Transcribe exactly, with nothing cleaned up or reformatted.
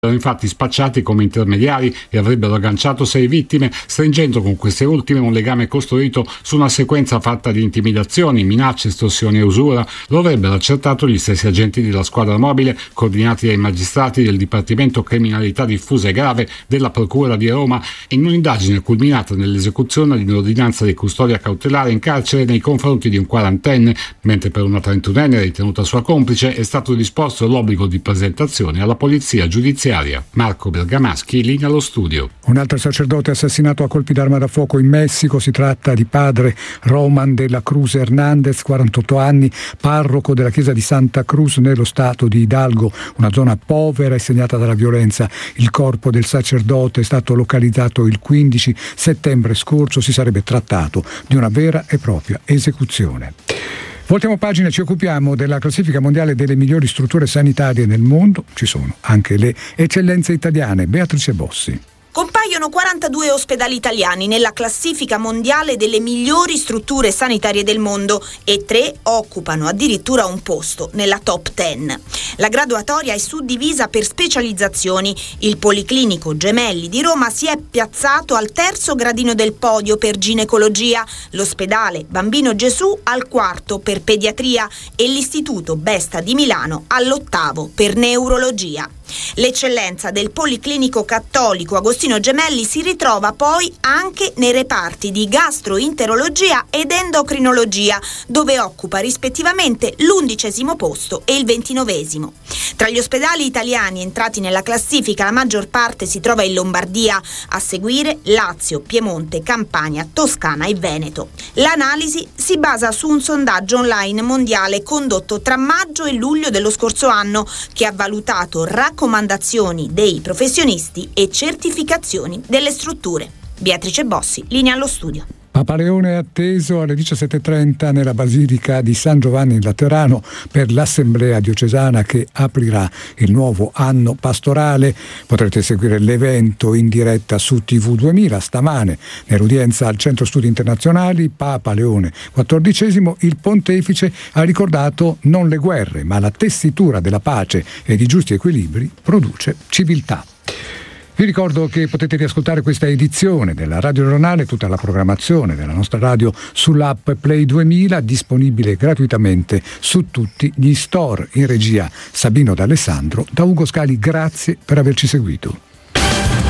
erano infatti spacciati come intermediari e avrebbero agganciato sei vittime, stringendo con queste ultime un legame costruito su una sequenza fatta di intimidazioni, minacce, estorsioni e usura. Lo avrebbero accertato gli stessi agenti della squadra mobile, coordinati dai magistrati del Dipartimento Criminalità Diffusa e Grave della Procura di Roma, in un'indagine culminata nell'esecuzione di un'ordinanza di custodia cautelare in carcere nei confronti di un quarantenne, mentre per una trentunenne ritenuta sua complice è stato disposto l'obbligo di presentazione alla polizia giudiziaria. Marco Bergamaschi, in linea allo studio. Un altro sacerdote assassinato a colpi d'arma da fuoco in Messico. Si tratta di padre Roman de la Cruz Hernandez, quarantotto anni, parroco della chiesa di Santa Cruz nello stato di Hidalgo, una zona povera e segnata dalla violenza. Il corpo del sacerdote è stato localizzato il quindici settembre scorso. Si sarebbe trattato di una vera e propria esecuzione. Voltiamo pagina, ci occupiamo della classifica mondiale delle migliori strutture sanitarie nel mondo. Ci sono anche le eccellenze italiane. Beatrice Bossi. Compaiono quarantadue ospedali italiani nella classifica mondiale delle migliori strutture sanitarie del mondo e tre occupano addirittura un posto nella top dieci. La graduatoria è suddivisa per specializzazioni. Il Policlinico Gemelli di Roma si è piazzato al terzo gradino del podio per ginecologia, l'ospedale Bambino Gesù al quarto per pediatria e l'Istituto Besta di Milano all'ottavo per neurologia. L'eccellenza del Policlinico Cattolico Agostino Gemelli si ritrova poi anche nei reparti di gastroenterologia ed endocrinologia, dove occupa rispettivamente l'undicesimo posto e il ventinovesimo. Tra gli ospedali italiani entrati nella classifica la maggior parte si trova in Lombardia, a seguire Lazio, Piemonte, Campania, Toscana e Veneto. L'analisi si basa su un sondaggio online mondiale condotto tra maggio e luglio dello scorso anno, che ha valutato raccomandazioni dei professionisti e certificazioni delle strutture. Beatrice Bossi, linea allo studio. Papa Leone è atteso alle diciassette e trenta nella Basilica di San Giovanni in Laterano per l'assemblea diocesana che aprirà il nuovo anno pastorale. Potrete seguire l'evento in diretta su T V duemila. Stamane, nell'udienza al Centro Studi Internazionali, Papa Leone quattordicesimo, il pontefice ha ricordato non le guerre, ma la tessitura della pace e di giusti equilibri produce civiltà. Vi ricordo che potete riascoltare questa edizione della Radio Regionale, tutta la programmazione della nostra radio sull'app Play duemila, disponibile gratuitamente su tutti gli store. In regia Sabino D'Alessandro, da Ugo Scali, grazie per averci seguito.